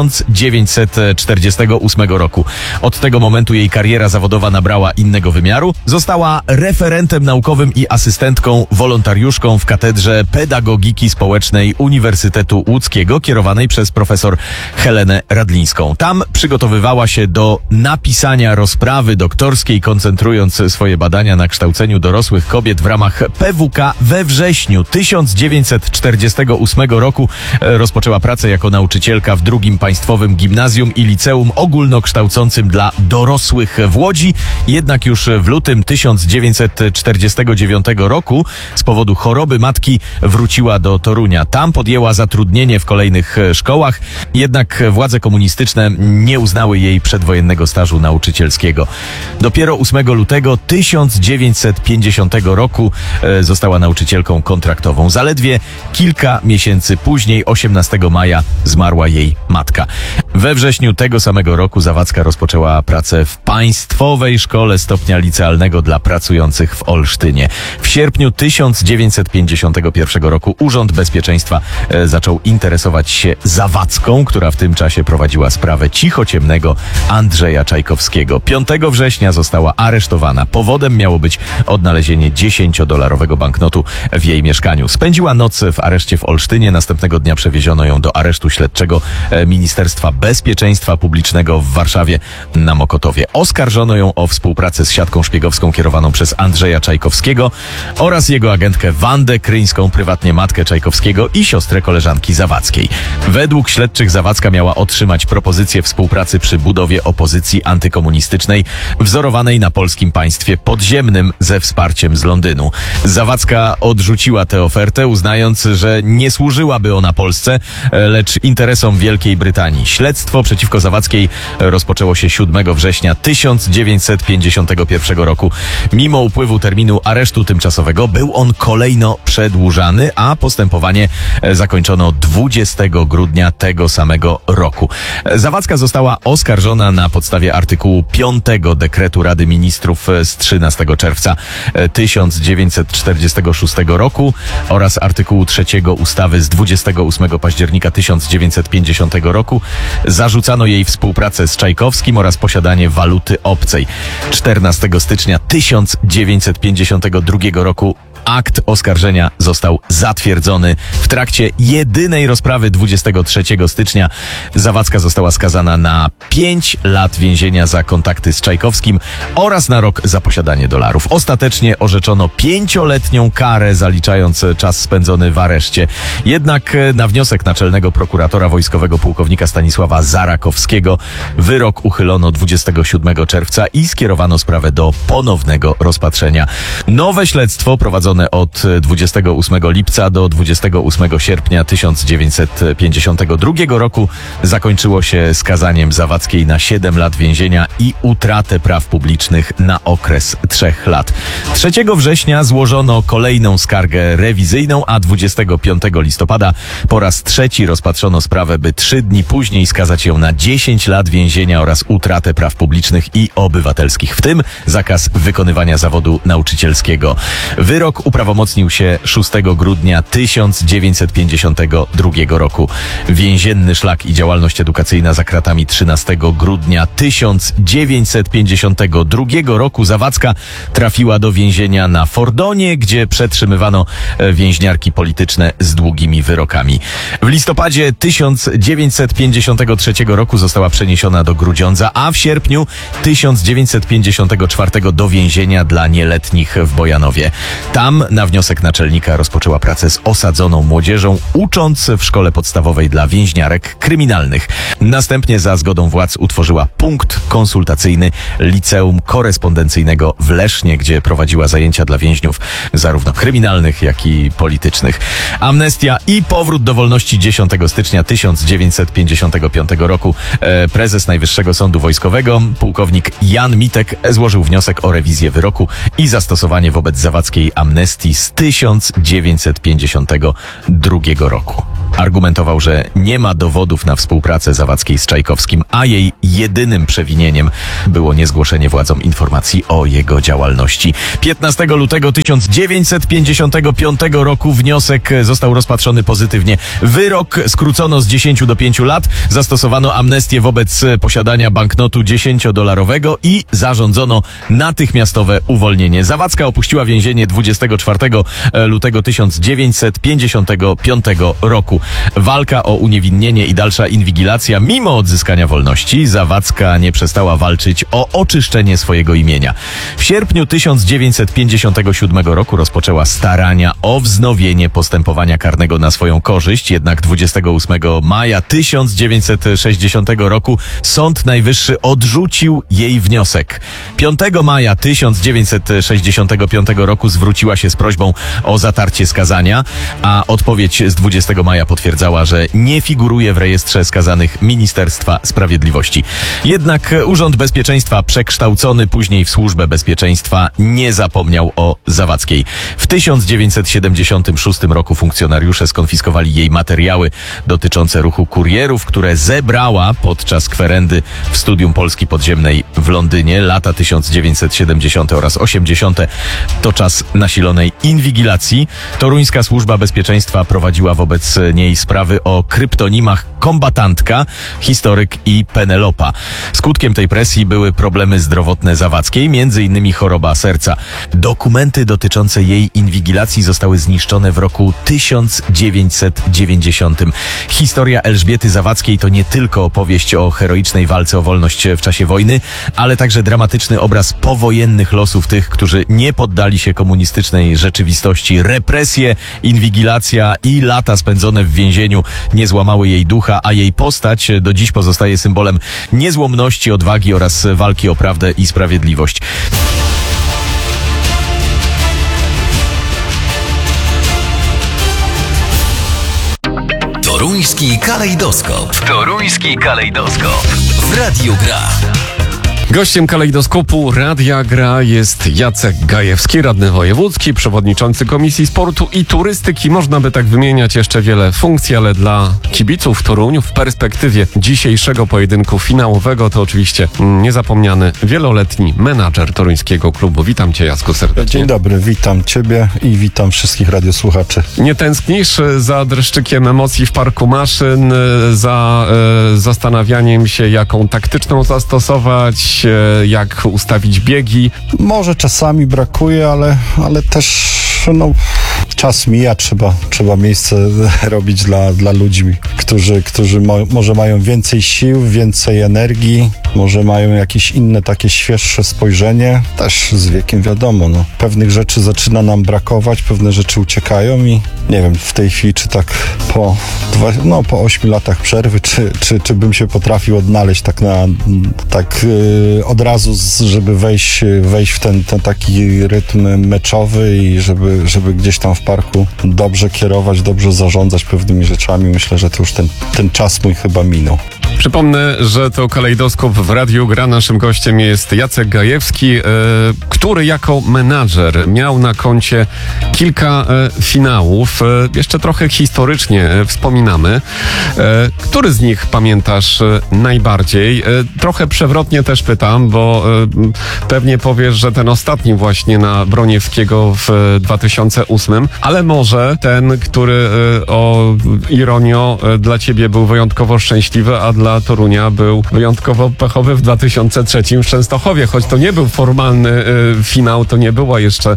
1948 roku. Od tego momentu jej kariera zawodowa nabrała innego wymiaru. Została referentem naukowym i asystentką wolontariuszką w Katedrze Pedagogiki Społecznej Uniwersytetu Łódzkiego, kierowanej przez profesor Helenę Radlińską. Tam przygotowywała się do napisania rozprawy doktorskiej, koncentrując swoje badania na kształceniu dorosłych kobiet w ramach PWK. We wrześniu 1948 roku rozpoczęła pracę jako nauczycielka w II Państwowym Gimnazjum i Liceum Ogólnokształcącym dla dorosłych w Łodzi. Jednak już w lutym 1949 roku z powodu choroby matki wróciła do Torunia. Tam podjęła zatrudnienie w kolejnych szkołach, jednak władze komunistyczne nie uznały jej przedwojennego stażu nauczycielskiego. Dopiero 8 lutego 1950 roku została nauczycielką kontraktową. Zaledwie kilka miesięcy później, 18 maja, zmarła jej matka. We wrześniu tego samego roku Zawadzka rozpoczęła pracę w Państwowej Szkole Stopnia Licealnego dla Pracujących w Olsztynie. W sierpniu 1951 roku Urząd Bezpieczeństwa zaczął interesować się Zawadzką, która w tym czasie prowadziła sprawę cichociemnego Andrzeja Czajkowskiego. 5 września została aresztowana. Powodem miało być odnalezienie 10-dolarowego banknotu w jej mieszkaniu. Spędziła noc w areszcie w Olsztynie. Następnego dnia przewieziono ją do aresztu śledczego Ministerstwa Bezpieczeństwa Publicznego w Warszawie na Mokotowie. Oskarżono ją o współpracę z siatką szpiegowską kierowaną przez Andrzeja Czajkowskiego oraz jego agentkę Wandę Kryńską, prywatnie matkę Czajkowskiego i siostrę koleżanki Zawadzkiej. Według śledczych Zawadzka miała otrzymać propozycję współpracy przy budowie opozycji antykomunistycznej wzorowanej na polskim państwie podziemnym ze wsparciem z Londynu. Zawadzka odrzuciła tę ofertę, uznając, że nie służyłaby ona Polsce, lecz interesom Wielkiej Brytanii. Śledztwo przeciwko Zawadzkiej rozpoczęło się 7 września 1951 roku. Mimo upływu terminu aresztu tymczasowego był on kolejno przedłużany, a postępowanie zakończono 20 grudnia tego samego roku. Zawadzka została oskarżona na podstawie artykułu 5 dekretu Rady Ministrów z 13 czerwca 1946 roku oraz artykułu 3 ustawy z 28 października 1950 roku. Zarzucano jej współpracę z Czajkowskim oraz posiadanie waluty obcej. 14 stycznia 1952 roku Akt oskarżenia został zatwierdzony. W trakcie jedynej rozprawy 23 stycznia Zawadzka została skazana na 5 lat więzienia za kontakty z Czajkowskim oraz na rok za posiadanie dolarów. Ostatecznie orzeczono 5-letnią karę, zaliczając czas spędzony w areszcie. Jednak na wniosek naczelnego prokuratora wojskowego pułkownika Stanisława Zarakowskiego wyrok uchylono 27 czerwca i skierowano sprawę do ponownego rozpatrzenia. Nowe śledztwo prowadzone od 28 lipca do 28 sierpnia 1952 roku zakończyło się skazaniem Zawadzkiej na 7 lat więzienia i utratę praw publicznych na okres 3 lat. 3 września złożono kolejną skargę rewizyjną, a 25 listopada po raz trzeci rozpatrzono sprawę, by 3 dni później skazać ją na 10 lat więzienia oraz utratę praw publicznych i obywatelskich, w tym zakaz wykonywania zawodu nauczycielskiego. Wyrok uprawomocnił się 6 grudnia 1952 roku. Więzienny szlak i działalność edukacyjna za kratami 13 grudnia 1952 roku Zawadzka trafiła do więzienia na Fordonie, gdzie przetrzymywano więźniarki polityczne z długimi wyrokami. W listopadzie 1953 roku została przeniesiona do Grudziądza, a w sierpniu 1954 do więzienia dla nieletnich w Bojanowie. Tam na wniosek naczelnika rozpoczęła pracę z osadzoną młodzieżą, ucząc w szkole podstawowej dla więźniarek kryminalnych. Następnie za zgodą władz utworzyła punkt konsultacyjny Liceum Korespondencyjnego w Lesznie, gdzie prowadziła zajęcia dla więźniów zarówno kryminalnych, jak i politycznych. Amnestia i powrót do wolności 10 stycznia 1955 roku. Prezes Najwyższego Sądu Wojskowego, pułkownik Jan Mitek, złożył wniosek o rewizję wyroku i zastosowanie wobec Zawadzkiej amnestii z 1952 roku. Argumentował, że nie ma dowodów na współpracę Zawadzkiej z Czajkowskim, a jej jedynym przewinieniem było niezgłoszenie władzom informacji o jego działalności. 15 lutego 1955 roku wniosek został rozpatrzony pozytywnie. Wyrok skrócono z 10 do 5 lat, zastosowano amnestię wobec posiadania banknotu 10-dolarowego i zarządzono natychmiastowe uwolnienie. Zawadzka opuściła więzienie 24 lutego 1955 roku. Walka o uniewinnienie i dalsza inwigilacja. Mimo odzyskania wolności Zawadzka nie przestała walczyć o oczyszczenie swojego imienia. W sierpniu 1957 roku rozpoczęła starania o wznowienie postępowania karnego na swoją korzyść, jednak 28 maja 1960 roku Sąd Najwyższy odrzucił jej wniosek. 5 maja 1965 roku zwróciła się z prośbą o zatarcie skazania, a odpowiedź z 20 maja potwierdzała, że nie figuruje w rejestrze skazanych Ministerstwa Sprawiedliwości. Jednak Urząd Bezpieczeństwa, przekształcony później w Służbę Bezpieczeństwa, nie zapomniał o Zawadzkiej. W 1976 roku funkcjonariusze skonfiskowali jej materiały dotyczące ruchu kurierów, które zebrała podczas kwerendy w Studium Polski Podziemnej w Londynie. Lata 1970 oraz 80. to czas nasilonej inwigilacji. Toruńska Służba Bezpieczeństwa prowadziła wobec niej sprawy o kryptonimach Kombatantka, Historyk i Penelopa. Skutkiem tej presji były problemy zdrowotne Zawadzkiej, m.in. choroba serca. Dokumenty dotyczące jej inwigilacji zostały zniszczone w roku 1990. Historia Elżbiety Zawadzkiej to nie tylko opowieść o heroicznej walce o wolność w czasie wojny, ale także dramatyczny obraz powojennych losów tych, którzy nie poddali się komunistycznej rzeczywistości. Represje, inwigilacja i lata spędzone w więzieniu nie złamały jej ducha, a jej postać do dziś pozostaje symbolem niezłomności, odwagi oraz walki o prawdę i sprawiedliwość. Toruński kalejdoskop. Toruński kalejdoskop. W Radiu Gra. Gościem kalejdoskopu Radia Gra jest Jacek Gajewski, radny wojewódzki, przewodniczący Komisji Sportu i Turystyki. Można by tak wymieniać jeszcze wiele funkcji, ale dla kibiców w Toruniu w perspektywie dzisiejszego pojedynku finałowego to oczywiście niezapomniany wieloletni menadżer toruńskiego klubu. Witam Cię, Jacku, serdecznie. Dzień dobry, witam Ciebie i witam wszystkich radiosłuchaczy. Nie tęsknisz za dreszczykiem emocji w parku maszyn, za zastanawianiem się, jaką taktyczną zastosować, jak ustawić biegi? Może czasami brakuje, ale też no, czas mija, trzeba miejsce robić dla ludzi, którzy może mają więcej sił, więcej energii, może mają jakieś inne takie świeższe spojrzenie. Też z wiekiem wiadomo, no. Pewnych rzeczy zaczyna nam brakować, pewne rzeczy uciekają i nie wiem w tej chwili, czy tak po 8 latach przerwy, czy bym się potrafił odnaleźć od razu, żeby wejść w ten taki rytm meczowy i żeby gdzieś tam w parku dobrze kierować, dobrze zarządzać pewnymi rzeczami. Myślę, że to już ten czas mój chyba minął. Przypomnę, że to Kalejdoskop w Radiu Gra. Naszym gościem jest Jacek Gajewski, który jako menadżer miał na koncie kilka finałów. Jeszcze trochę historycznie wspominamy. Który z nich pamiętasz najbardziej? Trochę przewrotnie też pytam, bo pewnie powiesz, że ten ostatni właśnie na Broniewskiego w 2008, ale może ten, który ironio dla ciebie był wyjątkowo szczęśliwy, a dla Torunia był wyjątkowo pechowy w 2003 w Częstochowie, choć to nie był formalny finał, to nie była jeszcze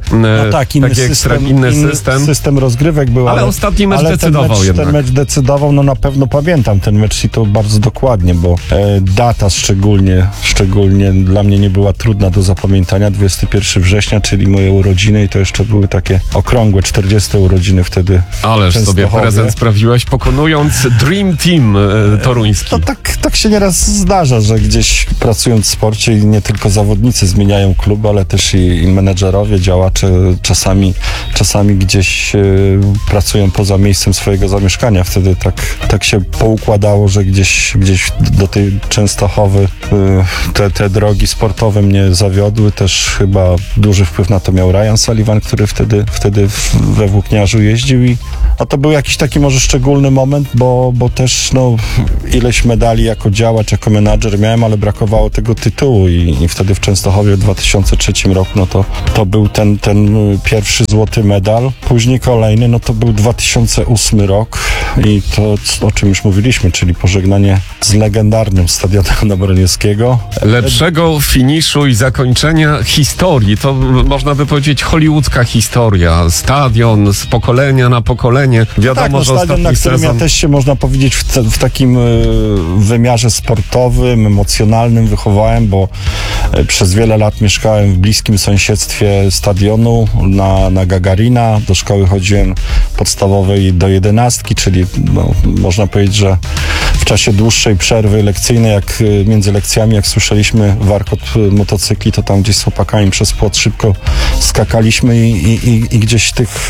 inny system rozgrywek był, ale ostatni mecz decydował jednak. Ten mecz decydował, no na pewno pamiętam ten mecz i to bardzo dokładnie, bo data szczególnie dla mnie nie była trudna do zapamiętania. 21 września, czyli moje urodziny i to jeszcze były takie okrągłe 40 urodziny wtedy. Ależ sobie prezent sprawiłeś, pokonując Dream Team toruński. To tak się nieraz zdarza, że gdzieś pracując w sporcie i nie tylko zawodnicy zmieniają klub, ale też i menedżerowie, działacze czasami gdzieś pracują poza miejscem swojego zamieszkania. Wtedy tak się poukładało, że gdzieś do tej Częstochowy te drogi sportowe mnie zawiodły. Też chyba duży wpływ na to miał Ryan Sullivan, który wtedy we Włókniarzu jeździł a to był jakiś taki może szczególny moment, bo też ileś medali jako działacz, jako menadżer miałem, ale brakowało tego tytułu i wtedy w Częstochowie w 2003 roku, to był ten pierwszy złoty medal. Później kolejny, to był 2008 rok i to, o czym już mówiliśmy, czyli pożegnanie z legendarnym stadionem Broniewskiego. Lepszego finiszu i zakończenia historii. To można by powiedzieć hollywoodzka historia. Stadion z pokolenia na pokolenie. Wiadomo, że stadion, na którym ja też się, można powiedzieć, w takim wymiarze sportowym, emocjonalnym wychowałem, bo przez wiele lat mieszkałem w bliskim sąsiedztwie stadionu na Gagarina. Do szkoły chodziłem podstawowej do 11, czyli można powiedzieć, że w czasie dłuższej przerwy lekcyjnej, między lekcjami, jak słyszeliśmy warkot motocykli, to tam gdzieś z chłopakami przez płot szybko skakaliśmy i gdzieś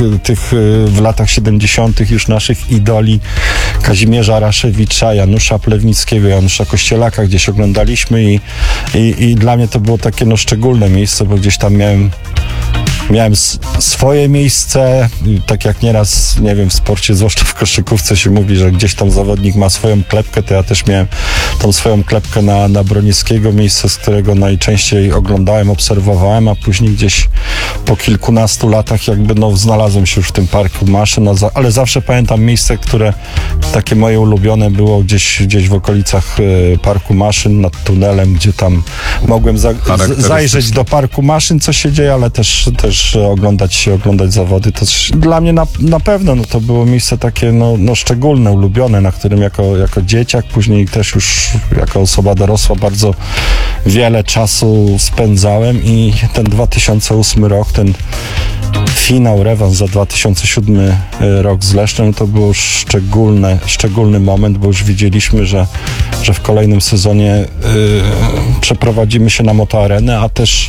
w latach 70. już naszych idoli Kazimierza Raszewicza, Janusza Plewnickiego, Janusza Kościelaka gdzieś oglądaliśmy i dla mnie to było takie szczególne miejsce, bo gdzieś tam miałem swoje miejsce, tak jak nieraz, nie wiem, w sporcie, zwłaszcza w koszykówce się mówi, że gdzieś tam zawodnik ma swoją klepkę, to ja też miałem tą swoją klepkę na Broniewskiego, miejsce, z którego najczęściej oglądałem, obserwowałem, a później gdzieś po kilkunastu latach znalazłem się już w tym parku maszyn, ale zawsze pamiętam miejsce, które takie moje ulubione było gdzieś w okolicach parku maszyn, nad tunelem, gdzie tam mogłem zajrzeć do parku maszyn, co się dzieje, ale też oglądać zawody. To dla mnie na pewno to było miejsce takie szczególne, ulubione, na którym jako dzieciak, później też już jako osoba dorosła bardzo wiele czasu spędzałem i ten 2008 rok, ten finał, rewans za 2007 rok z Lesznem, to był szczególny moment, bo już wiedzieliśmy, że w kolejnym sezonie przeprowadzimy się na MotoArenę, a też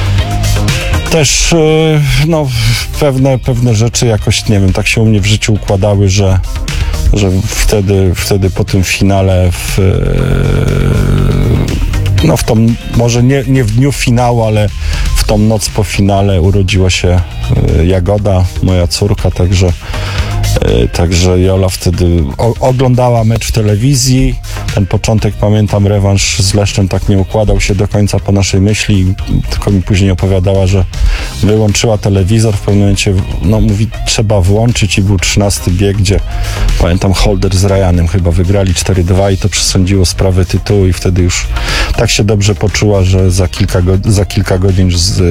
pewne rzeczy jakoś, nie wiem, tak się u mnie w życiu układały, że wtedy po tym finale w tą, może nie w dniu finału, ale w tą noc po finale urodziła się Jagoda, moja córka, także Także Jola wtedy oglądała mecz w telewizji. Ten początek, pamiętam, rewanż z Leszczem tak nie układał się do końca po naszej myśli, tylko mi później opowiadała, że wyłączyła telewizor, w pewnym momencie mówi, trzeba włączyć i był 13 bieg, gdzie pamiętam Holder z Ryanem chyba wygrali 4-2 i to przesądziło sprawę tytułu i wtedy już tak się dobrze poczuła, że za kilka godzin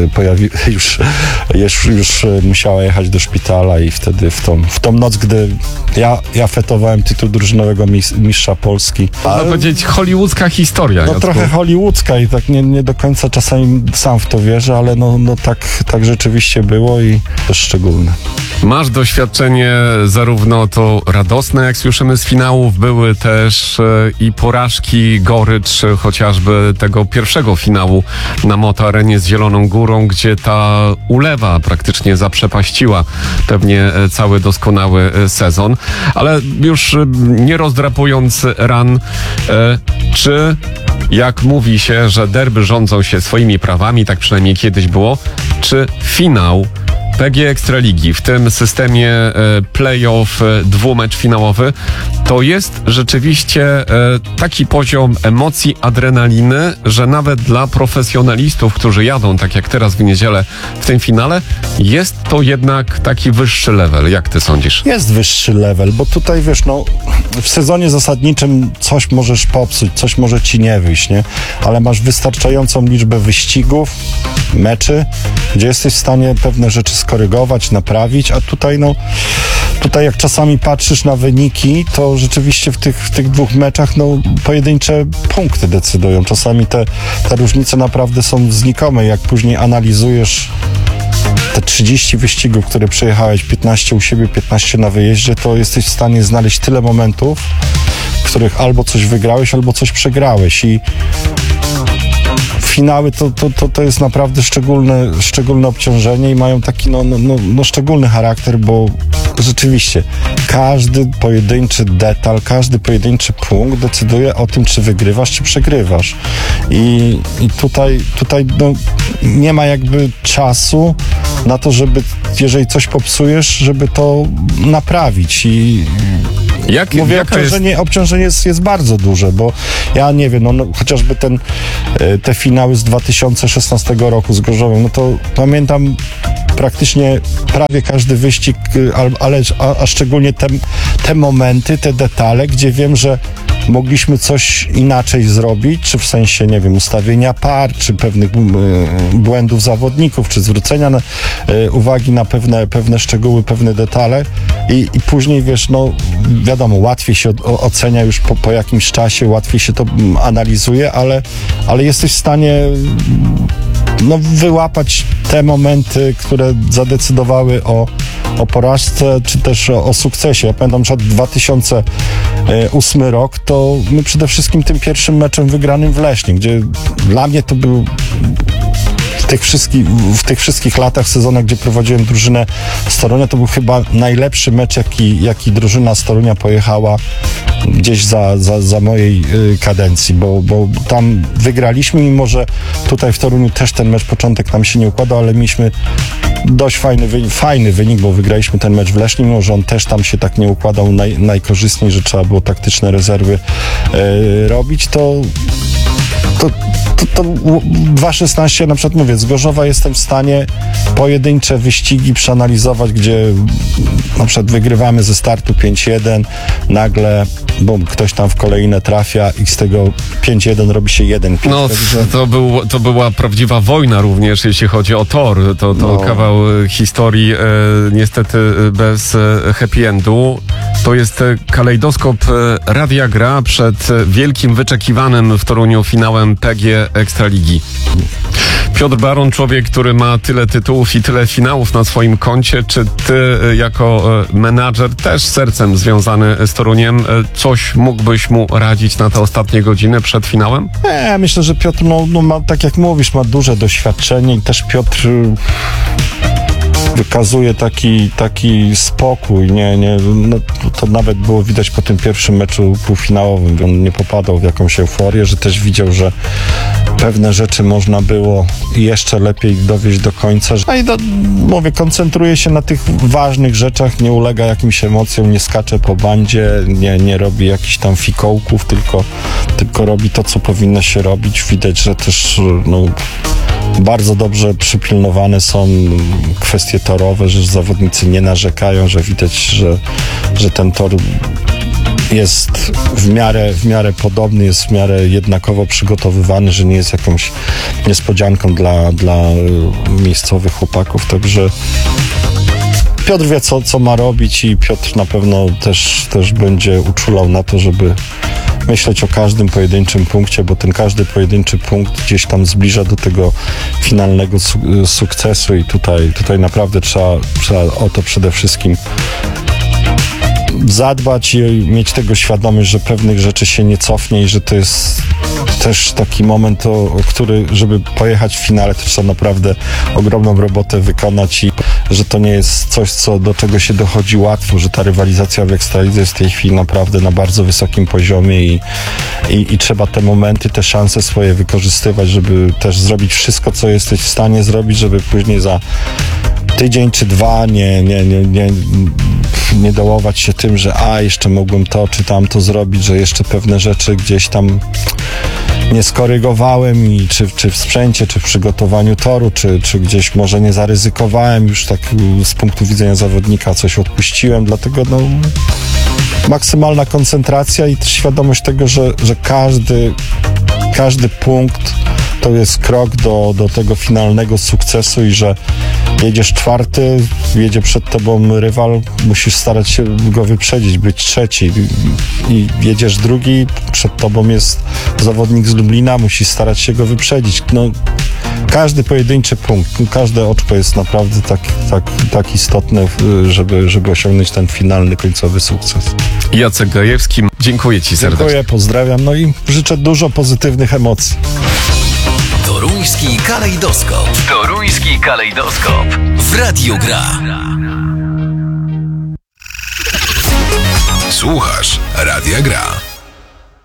już musiała jechać do szpitala i wtedy w tą noc, gdy ja fetowałem tytuł drużynowego mistrza Polski. Można powiedzieć hollywoodzka historia. No Jacku. trochę hollywoodzka i tak nie do końca czasami sam w to wierzę, ale tak rzeczywiście było i też szczególne. Masz doświadczenie zarówno to radosne, jak słyszymy z finałów, były też i porażki, gorycz, chociażby tego pierwszego finału na Moto Arenie z Zieloną Górą, gdzie ta ulewa praktycznie zaprzepaściła pewnie cały doskonały sezon. Ale już nie rozdrapując ran, czy jak mówi się, że derby rządzą się swoimi prawami, tak przynajmniej kiedyś było, czy finał PGE Ekstraligi w tym systemie play-off dwumecz finałowy to jest rzeczywiście taki poziom emocji, adrenaliny, że nawet dla profesjonalistów, którzy jadą tak jak teraz w niedzielę w tym finale, jest to jednak taki wyższy level. Jak ty sądzisz? Jest wyższy level, bo tutaj wiesz, w sezonie zasadniczym coś możesz popsuć, coś może ci nie wyjść, nie? Ale masz wystarczającą liczbę wyścigów, meczy, gdzie jesteś w stanie pewne rzeczy skorygować, naprawić, a tutaj jak czasami patrzysz na wyniki, to rzeczywiście w tych dwóch meczach pojedyncze punkty decydują. Czasami te różnice naprawdę są znikome. Jak później analizujesz te 30 wyścigów, które przejechałeś, 15 u siebie, 15 na wyjeździe, to jesteś w stanie znaleźć tyle momentów, w których albo coś wygrałeś, albo coś przegrałeś i finały to jest naprawdę szczególne obciążenie i mają taki szczególny charakter, bo rzeczywiście każdy pojedynczy detal, każdy pojedynczy punkt decyduje o tym, czy wygrywasz, czy przegrywasz. I tutaj nie ma jakby czasu na to, żeby jeżeli coś popsujesz, żeby to naprawić i mówię, obciążenie jest bardzo duże, bo ja nie wiem, chociażby te finały z 2016 roku z Gorzowem, to pamiętam praktycznie prawie każdy wyścig, a szczególnie te momenty, te detale, gdzie wiem, że mogliśmy coś inaczej zrobić, czy w sensie, nie wiem, ustawienia par, czy pewnych błędów zawodników, czy zwrócenia uwagi na pewne szczegóły, pewne detale i później, wiesz, wiadomo, łatwiej się ocenia już po jakimś czasie, łatwiej się to analizuje, ale jesteś w stanie wyłapać te momenty, które zadecydowały o porażce, czy też o sukcesie. Ja pamiętam, że 2008 rok, to my przede wszystkim tym pierwszym meczem wygranym w Lesznie, gdzie dla mnie to był w tych wszystkich latach, sezonach, gdzie prowadziłem drużynę z Torunia, to był chyba najlepszy mecz, jaki drużyna z Torunia pojechała gdzieś za mojej kadencji, bo tam wygraliśmy, mimo że tutaj w Toruniu też ten mecz, początek nam się nie układał, ale mieliśmy dość fajny wynik, bo wygraliśmy ten mecz w Lesznie, mimo że on też tam się tak nie układał najkorzystniej, że trzeba było taktyczne rezerwy robić, to 2.16, na przykład mówię, z Gorzowa jestem w stanie pojedyncze wyścigi przeanalizować, gdzie na przykład wygrywamy ze startu 5-1, nagle ktoś tam w kolejne trafia i z tego 5-1 robi się 1-5. Także to była prawdziwa wojna również, jeśli chodzi o tor. To kawał historii niestety bez happy endu. To jest kalejdoskop Radia Gra przed wielkim, wyczekiwanym w Toruniu finałem PGE Ekstraligi. Piotr Baron, człowiek, który ma tyle tytułów i tyle finałów na swoim koncie, czy ty jako menadżer, też sercem związany z Toruniem, coś mógłbyś mu radzić na te ostatnie godziny przed finałem? Nie, myślę, że Piotr ma, tak jak mówisz, ma duże doświadczenie i też Piotr wykazuje taki spokój, to nawet było widać po tym pierwszym meczu półfinałowym, on nie popadał w jakąś euforię, że też widział, pewne rzeczy można było jeszcze lepiej dowieść do końca. Mówię, koncentruję się na tych ważnych rzeczach, nie ulega jakimś emocjom, nie skacze po bandzie, nie robi jakichś tam fikołków, tylko robi to, co powinno się robić. Widać, że też bardzo dobrze przypilnowane są kwestie torowe, że zawodnicy nie narzekają, że widać, że ten tor jest w miarę podobny, jest w miarę jednakowo przygotowywany, że nie jest jakąś niespodzianką dla miejscowych chłopaków, także Piotr wie, co ma robić i Piotr na pewno też będzie uczulał na to, żeby myśleć o każdym pojedynczym punkcie, bo ten każdy pojedynczy punkt gdzieś tam zbliża do tego finalnego sukcesu i tutaj naprawdę trzeba o to przede wszystkim zadbać i mieć tego świadomość, że pewnych rzeczy się nie cofnie i że to jest też taki moment, żeby pojechać w finale, to trzeba naprawdę ogromną robotę wykonać i że to nie jest coś, do czego się dochodzi łatwo, że ta rywalizacja w Ekstralidze jest w tej chwili naprawdę na bardzo wysokim poziomie i trzeba te momenty, te szanse swoje wykorzystywać, żeby też zrobić wszystko, co jesteś w stanie zrobić, żeby później za tydzień czy dwa nie dołować się tym, że jeszcze mogłem to czy tamto zrobić, że jeszcze pewne rzeczy gdzieś tam nie skorygowałem i czy w sprzęcie, czy w przygotowaniu toru, czy gdzieś może nie zaryzykowałem już tak z punktu widzenia zawodnika, coś odpuściłem, dlatego maksymalna koncentracja i też świadomość tego, że każdy punkt to jest krok do tego finalnego sukcesu i że jedziesz czwarty, jedzie przed tobą rywal, musisz starać się go wyprzedzić, być trzeci i jedziesz drugi, przed tobą jest zawodnik z Lublina, musisz starać się go wyprzedzić. Każdy pojedynczy punkt, każde oczko jest naprawdę tak istotne, żeby osiągnąć ten finalny, końcowy sukces. Jacek Gajewski, dziękuję Ci serdecznie. Dziękuję, pozdrawiam, i życzę dużo pozytywnych emocji. Toruński kalejdoskop. Toruński kalejdoskop. W Radiu Gra. Słuchasz Radia Gra.